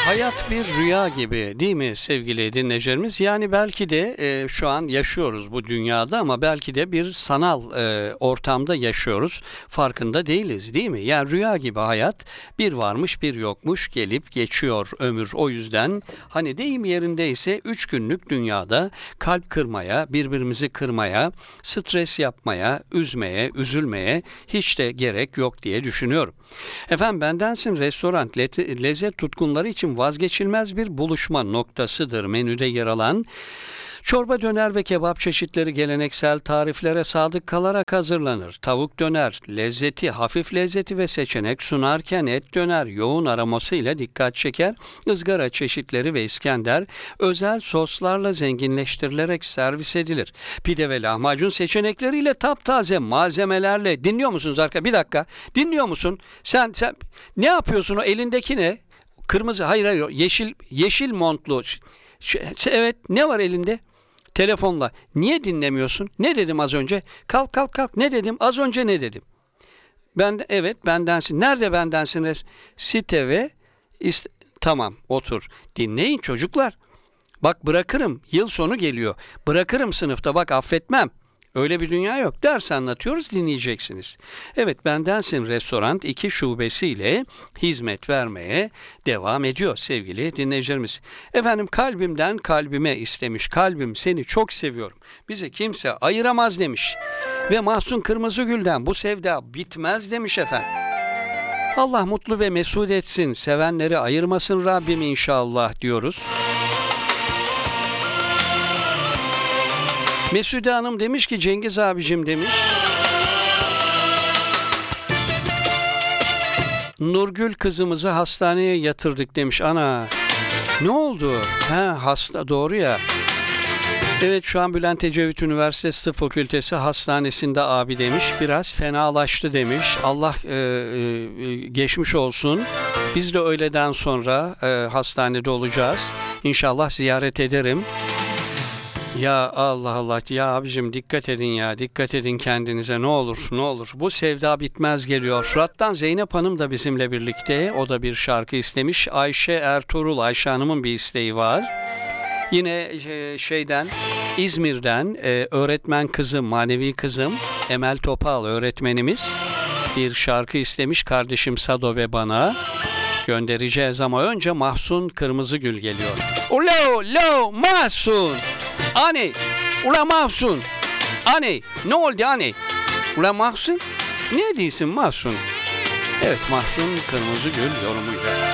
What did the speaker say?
Hayat bir rüya gibi değil mi sevgili dinleyicilerimiz? Yani belki de şu an yaşıyoruz bu dünyada ama belki de bir sanal ortamda yaşıyoruz. Farkında değiliz değil mi? Yani rüya gibi hayat, bir varmış bir yokmuş, gelip geçiyor ömür. O yüzden hani deyim yerindeyse 3 günlük dünyada kalp kırmaya, birbirimizi kırmaya, stres yapmaya, üzmeye, üzülmeye hiç de gerek yok diye düşünüyorum. Efendim, Bendensin Restoran lezzet tutkunları için vazgeçilmez bir buluşma noktasıdır. Menüde yer alan çorba, döner ve kebap çeşitleri geleneksel tariflere sadık kalarak hazırlanır. Tavuk döner lezzeti, hafif lezzeti ve seçenek sunarken et döner yoğun aroması ile dikkat çeker. Izgara çeşitleri ve İskender özel soslarla zenginleştirilerek servis edilir. Pide ve lahmacun seçenekleriyle taptaze malzemelerle. Dinliyor musunuz arkadaşlar? Bir dakika. Dinliyor musun? Sen ne yapıyorsun? O elindeki ne? Kırmızı, hayır, yeşil montlu. Evet, ne var elinde? Telefonla. Niye dinlemiyorsun? Ne dedim az önce? Kalk kalk kalk. Ne dedim? Az önce ne dedim? Evet, bendensin. Nerede bendensin? Site ve tamam, otur. Dinleyin çocuklar. Bak, bırakırım. Yıl sonu geliyor. Bırakırım sınıfta. Bak, affetmem. Öyle bir dünya yok. Ders anlatıyoruz, dinleyeceksiniz. Evet, Bendensin Restoran 2 şubesiyle hizmet vermeye devam ediyor sevgili dinleyicilerimiz. Efendim, kalbimden kalbime istemiş. Kalbim seni çok seviyorum. Bizi kimse ayıramaz demiş. Ve Mahsun Kırmızıgül'den bu sevda bitmez demiş efendim. Allah mutlu ve mesut etsin. Sevenleri ayırmasın Rabbim inşallah diyoruz. Mesude Hanım demiş ki, Cengiz abicim demiş. Nurgül kızımızı hastaneye yatırdık demiş. Ana, ne oldu? Hasta, doğru ya. Evet, şu an Bülent Ecevit Üniversitesi Tıp Fakültesi Hastanesi'nde abi demiş. Biraz fenalaştı demiş. Allah geçmiş olsun. Biz de öğleden sonra hastanede olacağız. İnşallah ziyaret ederim. Ya Allah Allah, ya abicim dikkat edin ya, dikkat edin kendinize, ne olur ne olur. Bu sevda bitmez geliyor. Fırat'tan Zeynep Hanım da bizimle birlikte, o da bir şarkı istemiş. Ayşe Ertuğrul, Ayşe Hanım'ın bir isteği var. Yine İzmir'den öğretmen kızım, manevi kızım Emel Topal öğretmenimiz bir şarkı istemiş. Kardeşim Sado ve bana göndereceğiz ama önce Mahsun Kırmızıgül geliyor. Ulo Mahsun! Ani, ula Mahsun. Ani, ne oldu Ani? Ula Mahsun, ne diyorsun Mahsun? Evet, Mahsun Kırmızıgül yorumuyla.